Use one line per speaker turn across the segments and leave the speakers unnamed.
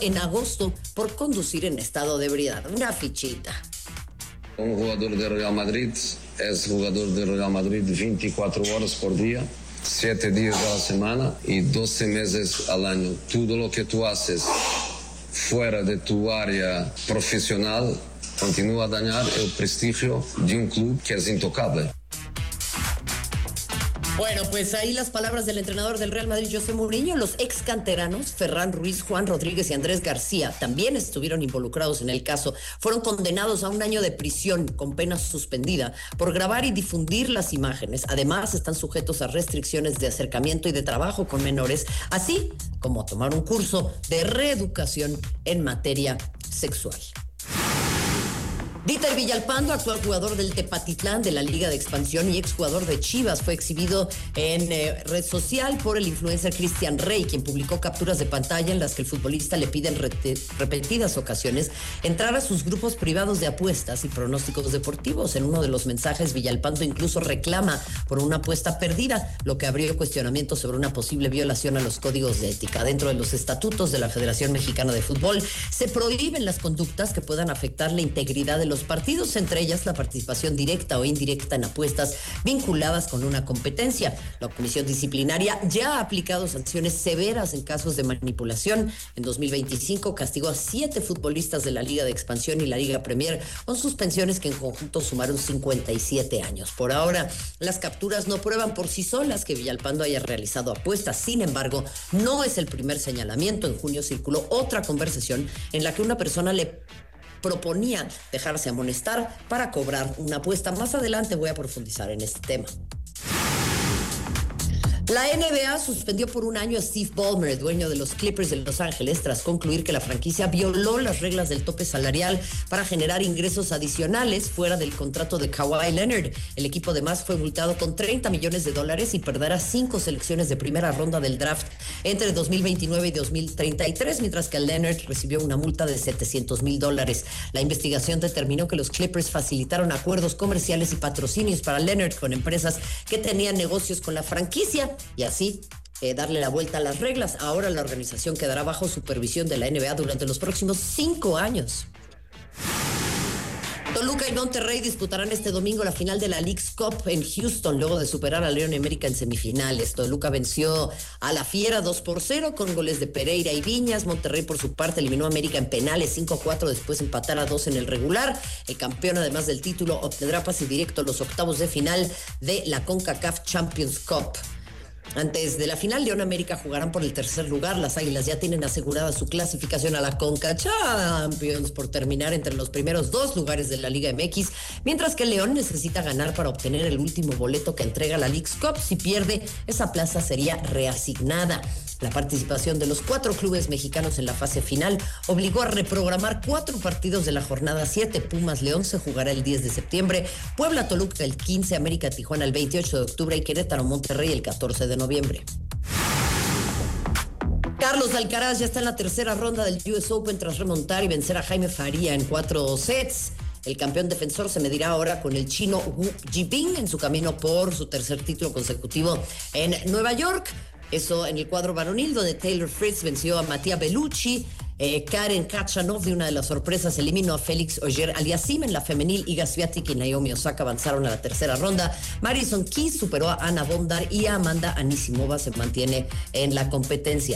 en agosto por conducir en estado de ebriedad. Una fichita.
Un jugador de Real Madrid es jugador de Real Madrid 24 horas por día, 7 días a la semana y 12 meses al año. Todo lo que tú haces fuera de tu área profesional continúa a dañar el prestigio de un club que es intocable.
Bueno, pues ahí las palabras del entrenador del Real Madrid, José Mourinho. Los ex canteranos, Ferran Ruiz, Juan Rodríguez y Andrés García, también estuvieron involucrados en el caso. Fueron condenados a 1 año de prisión con pena suspendida por grabar y difundir las imágenes. Además, están sujetos a restricciones de acercamiento y de trabajo con menores, así como a tomar un curso de reeducación en materia sexual. Dieter Villalpando, actual jugador del Tepatitlán de la Liga de Expansión y exjugador de Chivas, fue exhibido en red social por el influencer Cristian Rey, quien publicó capturas de pantalla en las que el futbolista le pide en repetidas ocasiones entrar a sus grupos privados de apuestas y pronósticos deportivos. En uno de los mensajes, Villalpando incluso reclama por una apuesta perdida, lo que abrió cuestionamientos sobre una posible violación a los códigos de ética. Dentro de los estatutos de la Federación Mexicana de Fútbol se prohíben las conductas que puedan afectar la integridad de los partidos, entre ellas la participación directa o indirecta en apuestas vinculadas con una competencia. La Comisión Disciplinaria ya ha aplicado sanciones severas en casos de manipulación. En 2025 castigó a 7 futbolistas de la Liga de Expansión y la Liga Premier con suspensiones que en conjunto sumaron 57 años. Por ahora, las capturas no prueban por sí solas que Villalpando haya realizado apuestas. Sin embargo, no es el primer señalamiento. En junio circuló otra conversación en la que una persona le proponía dejarse amonestar para cobrar una apuesta. Más adelante voy a profundizar en este tema. La NBA suspendió por 1 año a Steve Ballmer, dueño de los Clippers de Los Ángeles, tras concluir que la franquicia violó las reglas del tope salarial para generar ingresos adicionales fuera del contrato de Kawhi Leonard. El equipo además fue multado con $30 millones y perderá 5 selecciones de primera ronda del draft entre 2029 y 2033, mientras que Leonard recibió una multa de $700,000. La investigación determinó que los Clippers facilitaron acuerdos comerciales y patrocinios para Leonard con empresas que tenían negocios con la franquicia, y así darle la vuelta a las reglas. Ahora la organización quedará bajo supervisión de la NBA durante los próximos 5 años. Toluca y Monterrey disputarán este domingo la final de la Leagues Cup en Houston, luego de superar a León América en semifinales. Toluca venció a la Fiera 2-0 con goles de Pereira y Viñas. Monterrey, por su parte, eliminó a América en penales 5-4, después empatar a 2 en el regular. El campeón, además del título, obtendrá pase directo a los octavos de final de la CONCACAF Champions Cup. Antes de la final, León América jugarán por el tercer lugar. Las Águilas ya tienen asegurada su clasificación a la Conca Champions por terminar entre los primeros 2 lugares de la Liga MX, mientras que León necesita ganar para obtener el último boleto que entrega la Leagues Cup. Si pierde, esa plaza sería reasignada. La participación de los 4 clubes mexicanos en la fase final obligó a reprogramar 4 partidos de la jornada 7. Pumas León se jugará el 10 de septiembre, Puebla Toluca el 15, América Tijuana el 28 de octubre y Querétaro Monterrey el 14 de noviembre. Carlos Alcaraz ya está en la tercera ronda del US Open tras remontar y vencer a Jaime Faría en 4 sets. El campeón defensor se medirá ahora con el chino Wu Jibing en su camino por su tercer título consecutivo en Nueva York. Eso en el cuadro varonil, donde Taylor Fritz venció a Mattia Bellucci. Karen Khachanov, de una de las sorpresas, eliminó a Félix Auger-Aliassime. En la femenil, Iga Swiatek y Naomi Osaka avanzaron a la tercera ronda. Madison Keys superó a Ana Bondar y a Amanda Anisimova se mantiene en la competencia.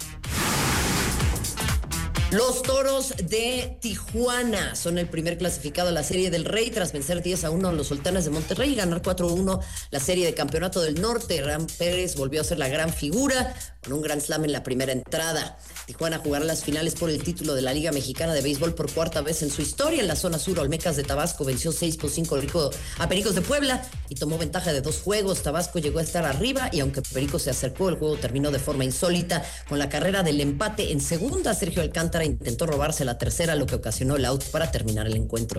Los Toros de Tijuana son el primer clasificado a la Serie del Rey tras vencer 10-1 a los Sultanes de Monterrey y ganar 4-1 la Serie de Campeonato del Norte. Ram Pérez volvió a ser la gran figura con un Grand Slam en la primera entrada. Tijuana jugará las finales por el título de la Liga Mexicana de Béisbol por 4ª vez en su historia. En la zona sur, Olmecas de Tabasco venció 6-5 a Pericos de Puebla y tomó ventaja de 2 juegos. Tabasco llegó a estar arriba y aunque Pericos se acercó, el juego terminó de forma insólita con la carrera del empate en segunda. Sergio Alcántara intentó robarse la tercera, lo que ocasionó el out para terminar el encuentro.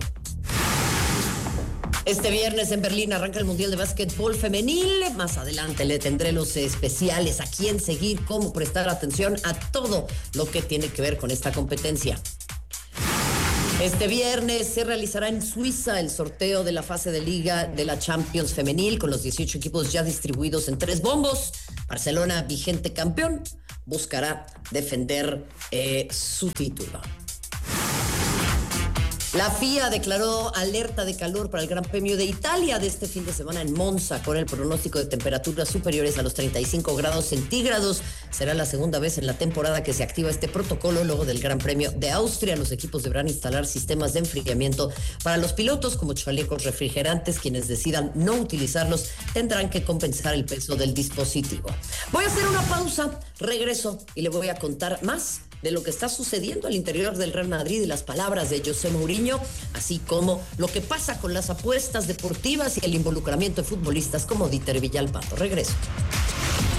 Este viernes en Berlín arranca el Mundial de Básquetbol Femenil. Más adelante le tendré los especiales, a quién seguir, cómo prestar atención a todo lo que tiene que ver con esta competencia. Este viernes se realizará en Suiza el sorteo de la fase de liga de la Champions Femenil con los 18 equipos ya distribuidos en 3 bombos. Barcelona, vigente campeón, buscará defender su título. La FIA declaró alerta de calor para el Gran Premio de Italia de este fin de semana en Monza, con el pronóstico de temperaturas superiores a los 35 grados centígrados. Será la segunda vez en la temporada que se activa este protocolo. Luego del Gran Premio de Austria, los equipos deberán instalar sistemas de enfriamiento para los pilotos, como chalecos refrigerantes. Quienes decidan no utilizarlos tendrán que compensar el peso del dispositivo. Voy a hacer una pausa, regreso y le voy a contar más de lo que está sucediendo al interior del Real Madrid y las palabras de José Mourinho, así como lo que pasa con las apuestas deportivas y el involucramiento de futbolistas como Dieter Villalpando. Regreso.